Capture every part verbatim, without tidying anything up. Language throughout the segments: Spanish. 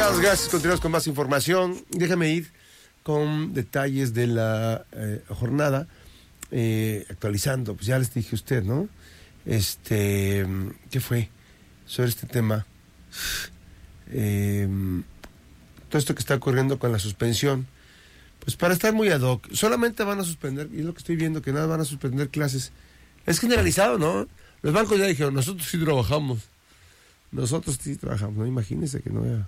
Gracias, gracias. Continuamos con más información. Déjame ir con detalles de la eh, jornada, eh, actualizando. Pues ya les dije a usted, ¿no? Este, ¿qué fue? Sobre este tema. Eh, todo esto que está ocurriendo con la suspensión. Pues para estar muy ad hoc, solamente van a suspender, y es lo que estoy viendo, que nada van a suspender clases. Es generalizado, ¿no? Los bancos ya dijeron, nosotros sí trabajamos. Nosotros sí trabajamos, no imagínense que no haya...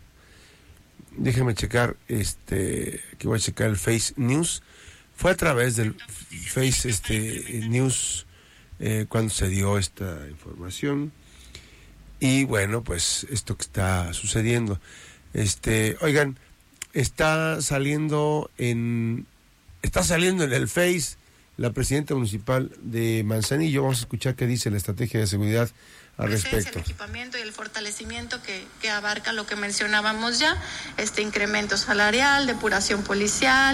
Déjeme checar, este, que voy a checar el Face News. Fue a través del Face este, News eh, cuando se dio esta información. Y bueno, pues esto que está sucediendo. Este, oigan, está saliendo en, está saliendo en el Face la presidenta municipal de Manzanillo. Vamos a escuchar qué dice la estrategia de seguridad al respecto. El equipamiento y el fortalecimiento que, que abarca lo que mencionábamos ya, este incremento salarial, depuración policial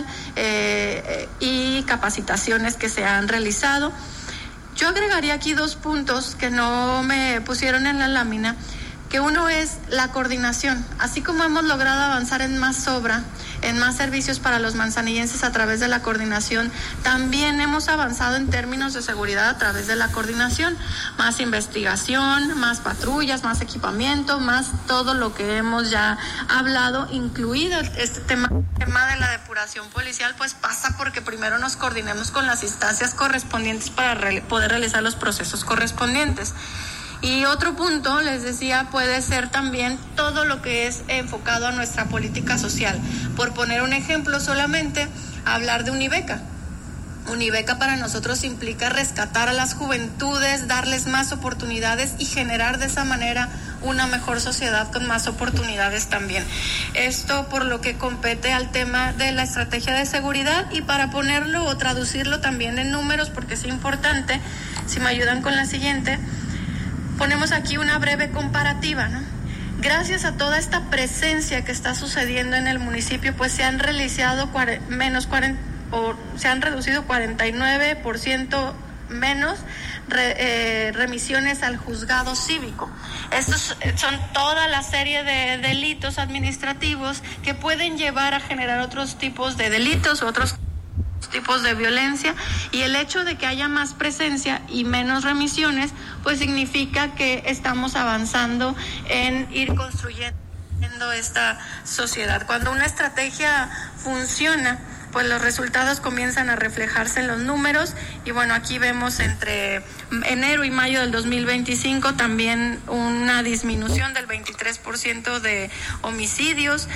eh, y capacitaciones que se han realizado. Yo agregaría aquí dos puntos que no me pusieron en la lámina, que uno es la coordinación. Así como hemos logrado avanzar en más obra, en más servicios para los manzanillenses a través de la coordinación, también hemos avanzado en términos de seguridad a través de la coordinación. Más investigación, más patrullas, más equipamiento, más todo lo que hemos ya hablado, incluido este tema, tema de la depuración policial, pues pasa porque primero nos coordinemos con las instancias correspondientes para re- poder realizar los procesos correspondientes. Y otro punto, les decía, puede ser también todo lo que es enfocado a nuestra política social. Por poner un ejemplo solamente, hablar de Unibeca. Unibeca para nosotros implica rescatar a las juventudes, darles más oportunidades y generar de esa manera una mejor sociedad con más oportunidades también. Esto por lo que compete al tema de la estrategia de seguridad, y para ponerlo o traducirlo también en números, porque es importante, si me ayudan con la siguiente, ponemos aquí una breve comparativa, ¿no? Gracias a toda esta presencia que está sucediendo en el municipio, pues se han realizado cuare, menos cuarenta, o se han reducido cuarenta y nueve por ciento menos re, eh, remisiones al juzgado cívico. Estos son toda la serie de delitos administrativos que pueden llevar a generar otros tipos de delitos, otros tipos de violencia, y el hecho de que haya más presencia y menos remisiones, pues significa que estamos avanzando en ir construyendo esta sociedad. Cuando una estrategia funciona, pues los resultados comienzan a reflejarse en los números, y bueno, aquí vemos entre enero y mayo del dos mil veinticinco también una disminución del veintitrés por ciento de homicidios.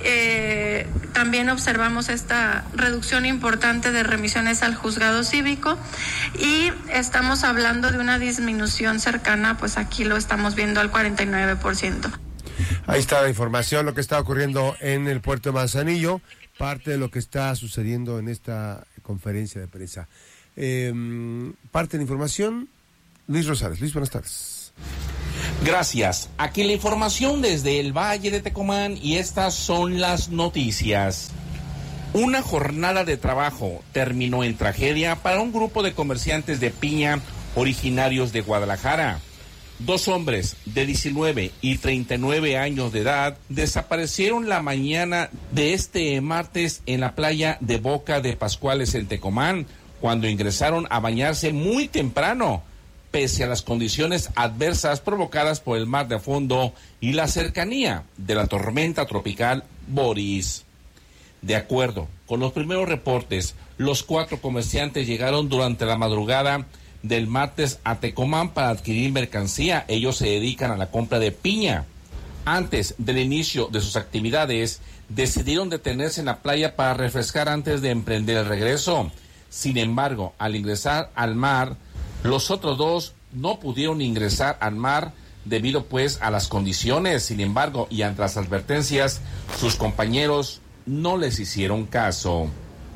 Eh, también observamos esta reducción importante de remisiones al juzgado cívico, y estamos hablando de una disminución cercana, pues aquí lo estamos viendo al cuarenta y nueve por ciento. Ahí está la información, lo que está ocurriendo en el puerto de Manzanillo, parte de lo que está sucediendo en esta conferencia de prensa. Eh, parte de la información, Luis Rosales. Luis, buenas tardes. Gracias. Aquí la información desde el Valle de Tecomán, y estas son las noticias. Una jornada de trabajo terminó en tragedia para un grupo de comerciantes de piña originarios de Guadalajara. Dos hombres de diecinueve y treinta y nueve años de edad desaparecieron la mañana de este martes en la playa de Boca de Pascuales en Tecomán, cuando ingresaron a bañarse muy temprano, pese a las condiciones adversas provocadas por el mar de fondo y la cercanía de la tormenta tropical Boris. De acuerdo con los primeros reportes, los cuatro comerciantes llegaron durante la madrugada del martes a Tecomán para adquirir mercancía. Ellos se dedican a la compra de piña. Antes del inicio de sus actividades, decidieron detenerse en la playa para refrescar antes de emprender el regreso. Sin embargo, al ingresar al mar, los otros dos no pudieron ingresar al mar debido pues a las condiciones. Sin embargo, y ante las advertencias, sus compañeros no les hicieron caso.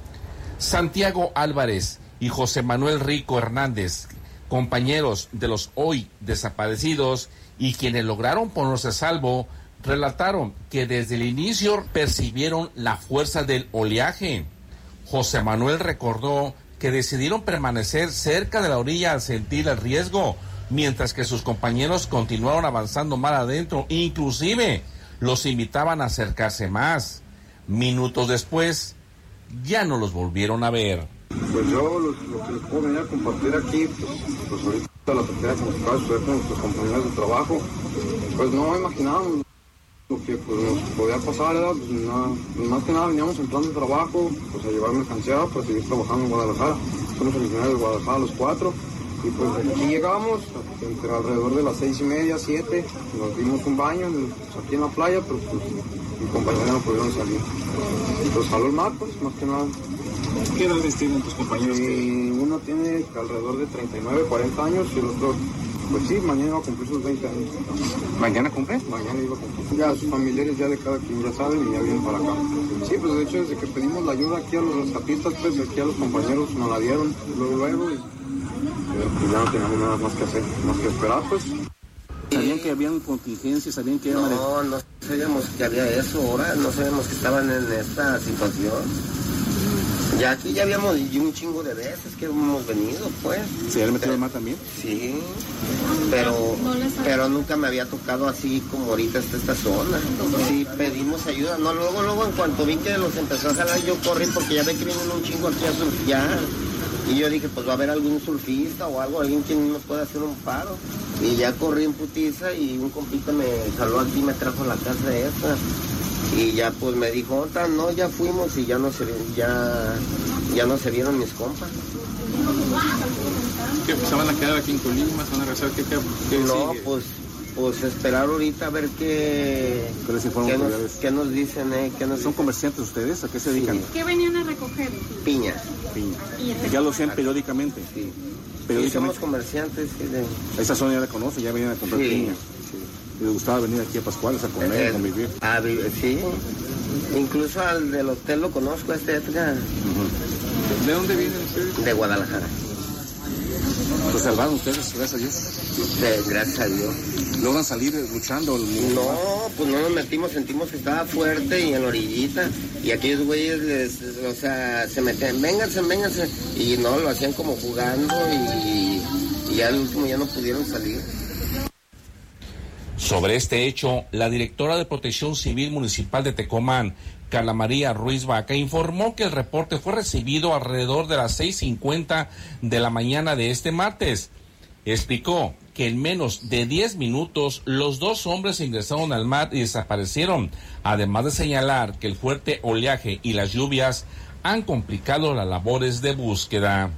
Santiago Álvarez y José Manuel Rico Hernández, compañeros de los hoy desaparecidos y quienes lograron ponerse a salvo, relataron que desde el inicio percibieron la fuerza del oleaje. José Manuel recordó que decidieron permanecer cerca de la orilla al sentir el riesgo, mientras que sus compañeros continuaron avanzando mar adentro. Inclusive los invitaban a acercarse más. Minutos después, ya no los volvieron a ver. Pues yo lo, lo que les puedo venir a compartir aquí, pues, pues ahorita la tercera como se acaba de suceder con nuestros compañeros de trabajo, pues no imaginábamos lo que pues, nos podía pasar, ¿verdad? Pues, nada, más que nada veníamos en plan de trabajo, pues a llevar mercancía para seguir trabajando en Guadalajara. Somos originarios de Guadalajara los cuatro, y pues aquí llegamos entre alrededor de las seis y media, siete, nos dimos un baño en, pues, aquí en la playa, pero pues mi compañera no pudieron salir. Y pues jaló el mar, pues más que nada. ¿Qué edades tienen tus compañeros? Y uno tiene alrededor de treinta y nueve, cuarenta años y el otro, pues sí, mañana va a cumplir sus veinte años. ¿Mañana cumple? Mañana iba a cumplir. Ya sus familiares ya de cada quien ya saben y ya vienen para acá. Sí, pues de hecho desde que pedimos la ayuda aquí a los rescatistas, pues aquí a los compañeros nos la dieron luego, luego y pues, ya no teníamos nada más que hacer, más que esperar, pues. ¿Sabían que habían contingencias? ¿Sabían que No, de... no sabíamos que había eso ahora, no sabíamos que estaban en esta situación. Ya aquí ya habíamos ido un chingo de veces que hemos venido, pues. ¿Se habían metido el mar también? Sí, pero, pero nunca me había tocado así como ahorita está esta zona. Sí, pedimos ayuda. No, luego, luego, en cuanto vi que los empezó a jalar, yo corrí porque ya ve que vienen un chingo aquí a surfear. Y yo dije, pues va a haber algún surfista o algo, alguien que nos pueda hacer un paro. Y ya corrí en putiza y un compita me jaló aquí y me trajo a la casa esta. Y ya pues me dijo, no, ya fuimos y ya no se ya, ya no se vieron mis compas. ¿Qué, se van a quedar aquí en Colima? ¿Se van a regresar? ¿Qué, qué, qué no, sigue? pues, pues esperar ahorita a ver qué, ¿Qué, les qué, nos, qué nos dicen. Eh, qué nos ¿Son dicen? Comerciantes ustedes? ¿A qué se dedican? Sí. ¿Qué venían a recoger? Piña. Piña. ¿Ya lo hacían periódicamente? Sí. periódicamente. Sí, somos comerciantes. Sí, de... Esa zona ya la conoce, ya venían a comprar sí. piña. Sí. Y les gustaba venir aquí a Pascuales a comer, eh, a convivir. A vivir, sí. Incluso al del hotel lo conozco, este Edgar. Uh-huh. ¿De dónde vienen ustedes? De Guadalajara. ¿Los salvaron ustedes, gracias a Dios? De, gracias a Dios. ¿Logran salir luchando? No, pues no nos metimos, sentimos que estaba fuerte y en la orillita. Y aquellos güeyes, les, o sea, se metían, vénganse, vénganse. Y no, lo hacían como jugando y, y ya al último ya no pudieron salir. Sobre este hecho, la directora de Protección Civil Municipal de Tecomán, Carla María Ruiz Vaca, informó que el reporte fue recibido alrededor de las seis cincuenta de la mañana de este martes. Explicó que en menos de diez minutos los dos hombres ingresaron al mar y desaparecieron, además de señalar que el fuerte oleaje y las lluvias han complicado las labores de búsqueda.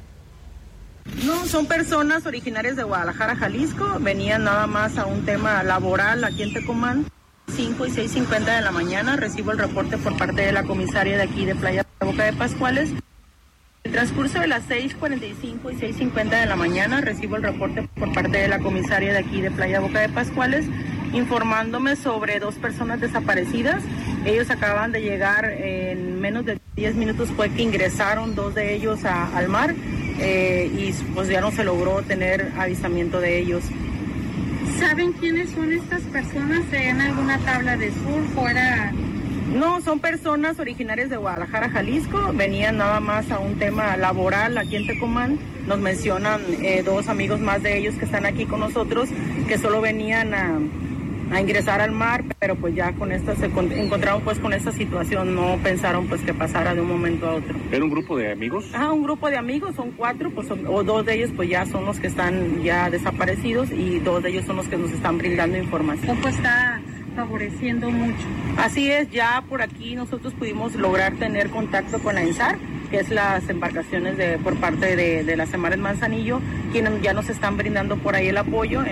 No, son personas originarias de Guadalajara, Jalisco, venían nada más a un tema laboral aquí en Tecomán. cinco y seis cincuenta de la mañana recibo el reporte por parte de la comisaria de aquí de Playa Boca de Pascuales. En el transcurso de las seis cuarenta y cinco y seis cincuenta de la mañana recibo el reporte por parte de la comisaria de aquí de Playa Boca de Pascuales informándome sobre dos personas desaparecidas. Ellos acaban de llegar, en menos de diez minutos fue que ingresaron dos de ellos a, al mar eh, y pues ya no se logró tener avistamiento de ellos. ¿Saben quiénes son estas personas? ¿En alguna tabla de surf o era...? No, son personas originarias de Guadalajara, Jalisco, venían nada más a un tema laboral aquí en Tecomán. Nos mencionan eh, dos amigos más de ellos que están aquí con nosotros, que solo venían a, a ingresar al mar, pero pues ya con esta se con, encontraron pues con esta situación, no pensaron pues que pasara de un momento a otro. ¿Era un grupo de amigos? Ah, un grupo de amigos, son cuatro, pues son, o dos de ellos pues ya son los que están ya desaparecidos y dos de ellos son los que nos están brindando información. Pues está favoreciendo mucho. Así es, ya por aquí nosotros pudimos lograr tener contacto con la ENSAR, que es las embarcaciones de por parte de, de la Semarnat Manzanillo, quienes ya nos están brindando por ahí el apoyo.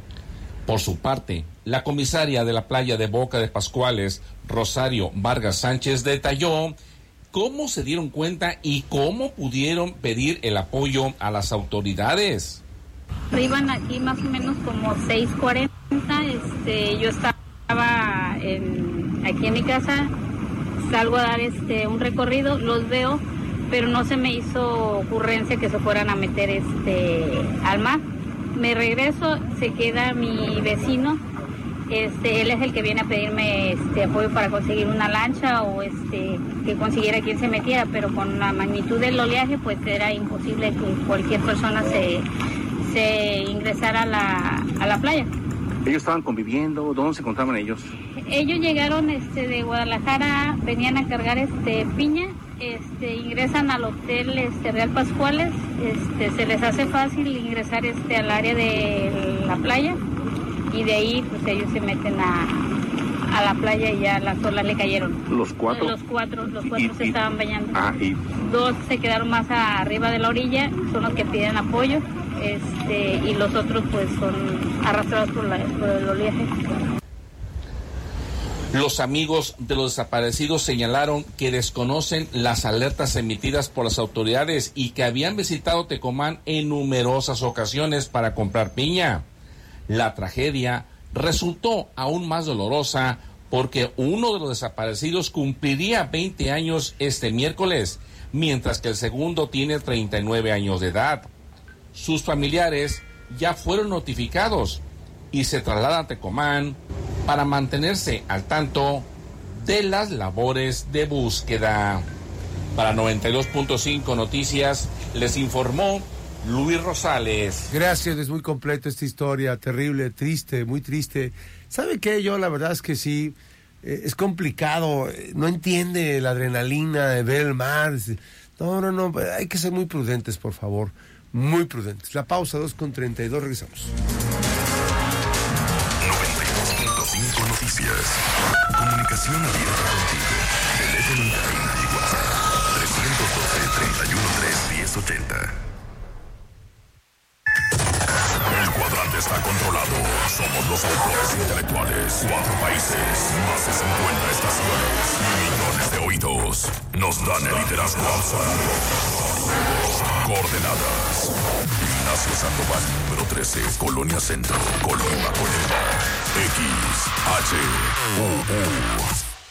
Por su parte, la comisaria de la playa de Boca de Pascuales, Rosario Vargas Sánchez, detalló cómo se dieron cuenta y cómo pudieron pedir el apoyo a las autoridades. Iban aquí más o menos como seis cuarenta, este, yo estaba en, aquí en mi casa, salgo a dar este un recorrido, los veo, pero no se me hizo ocurrencia que se fueran a meter este al mar. Me regreso, se queda mi vecino, este, él es el que viene a pedirme este apoyo para conseguir una lancha o este que consiguiera quien se metiera, pero con la magnitud del oleaje pues era imposible que cualquier persona se, se ingresara a la, a la playa. ¿Ellos estaban conviviendo? ¿Dónde se encontraban ellos? Ellos llegaron este, de Guadalajara, venían a cargar este piña, este, ingresan al hotel este, Real Pascuales, este, se les hace fácil ingresar este, al área de la playa y de ahí pues ellos se meten a, a la playa y ya las olas le cayeron. ¿Los cuatro? Los cuatro, los cuatro y, se y, estaban bañando. Ah, y... Dos se quedaron más arriba de la orilla, son los que piden apoyo. Este, y los otros pues son arrastrados por, la, por el oleaje. Los amigos de los desaparecidos señalaron que desconocen las alertas emitidas por las autoridades y que habían visitado Tecomán en numerosas ocasiones para comprar piña. La tragedia resultó aún más dolorosa porque uno de los desaparecidos cumpliría veinte años este miércoles, mientras que el segundo tiene treinta y nueve años de edad. Sus familiares ya fueron notificados y se trasladan a Tecomán para mantenerse al tanto de las labores de búsqueda. Para noventa y dos punto cinco Noticias, les informó Luis Rosales. Gracias, es muy completa esta historia, terrible, triste, muy triste. ¿Sabe qué? Yo la verdad es que sí, eh, es complicado, eh, no entiende la adrenalina de ver el mar. No, no, no, hay que ser muy prudentes, por favor. Muy prudentes. La pausa, dos con treinta y dos, regresamos. noventa y dos punto cinco Noticias. Comunicación abierta contigo. Teléfono en cabina y WhatsApp. trescientos doce, treinta y uno, tres, diez ochenta. El cuadrante está controlado. Somos los autores intelectuales. Cuatro países, más de cincuenta estaciones, millones de oídos. Nos dan el liderazgo absoluto. Coordenadas: Ignacio Sandoval, número trece, Colonia Centro, Colima, Colima. X, H, U, U,